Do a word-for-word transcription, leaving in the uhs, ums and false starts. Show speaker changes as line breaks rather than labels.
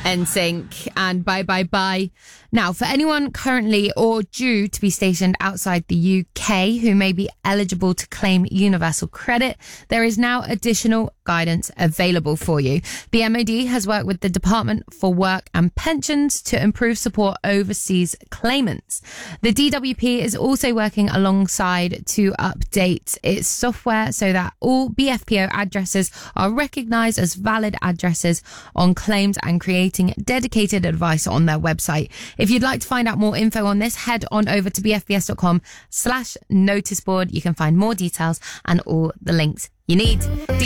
N Sync and Bye Bye Bye. Now, for anyone currently or due to be stationed outside the U K who may be eligible to claim universal credit, there is now additional guidance available for you. The M O D has worked with the Department for Work and Pensions to improve support overseas claimants. The D W P is also working alongside to update its software so that all B F P O addresses are recognised as valid addresses on claims and creating dedicated advice on their website. If you'd like to find out more info on this, head on over to bfbs.com slash notice board. You can find more details and all the links you need.